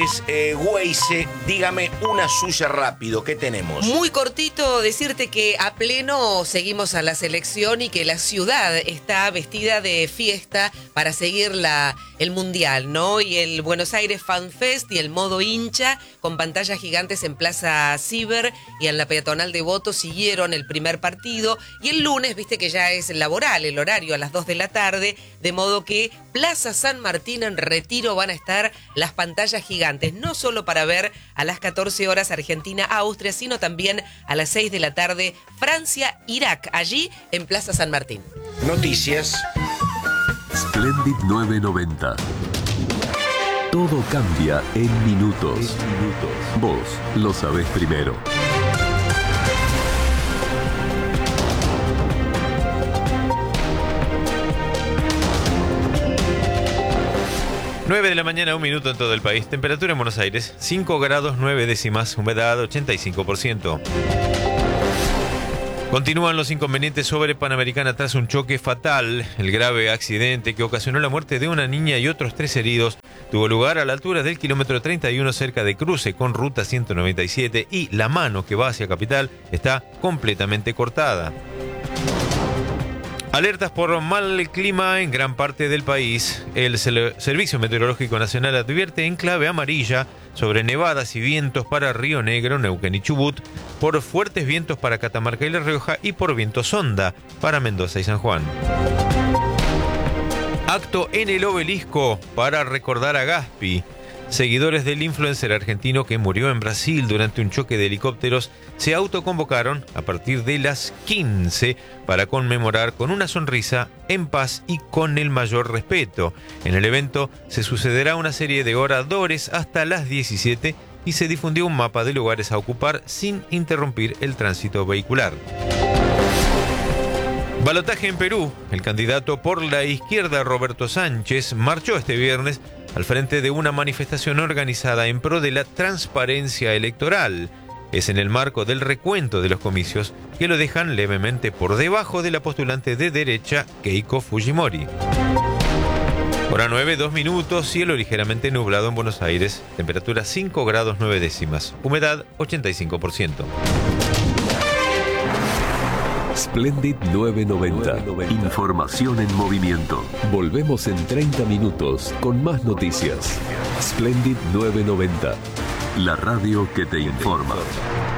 Weise, dígame una suya rápido, ¿qué tenemos? Muy cortito decirte que a pleno seguimos a la selección y que la ciudad está vestida de fiesta para seguir el Mundial, ¿no? Y el Buenos Aires Fan Fest y el modo hincha con pantallas gigantes en Plaza Ciber y en la peatonal de Voto siguieron el primer partido. Y el lunes, viste que ya es laboral el horario a las 2 de la tarde, de modo que Plaza San Martín en Retiro van a estar las pantallas gigantes, no solo para ver a las 14 horas Argentina-Austria, sino también a las 6 de la tarde Francia-Irak, allí en Plaza San Martín. Noticias. Splendid 990. Todo cambia en minutos. Vos lo sabés primero. 9 de la mañana, 1 minuto en todo el país. Temperatura en Buenos Aires, 5 grados 9 décimas, humedad 85%. Continúan los inconvenientes sobre Panamericana tras un choque fatal. El grave accidente que ocasionó la muerte de una niña y otros 3 heridos tuvo lugar a la altura del kilómetro 31 cerca de cruce con ruta 197 y la mano que va hacia Capital está completamente cortada. Alertas por mal clima en gran parte del país. El Servicio Meteorológico Nacional advierte en clave amarilla sobre nevadas y vientos para Río Negro, Neuquén y Chubut, por fuertes vientos para Catamarca y La Rioja y por viento sonda para Mendoza y San Juan. Acto en el Obelisco para recordar a Gaspi. Seguidores del influencer argentino que murió en Brasil durante un choque de helicópteros se autoconvocaron a partir de las 15 para conmemorar con una sonrisa, en paz y con el mayor respeto. En el evento se sucederá una serie de oradores hasta las 17 y se difundió un mapa de lugares a ocupar sin interrumpir el tránsito vehicular. Balotaje en Perú. El candidato por la izquierda, Roberto Sánchez, marchó este viernes al frente de una manifestación organizada en pro de la transparencia electoral. Es en el marco del recuento de los comicios que lo dejan levemente por debajo de la postulante de derecha Keiko Fujimori. Hora 9, 2 minutos, cielo ligeramente nublado en Buenos Aires, temperatura 5 grados 9 décimas, humedad 85%. Splendid 990. Información en movimiento. Volvemos en 30 minutos con más noticias. Splendid 990. La radio que te informa.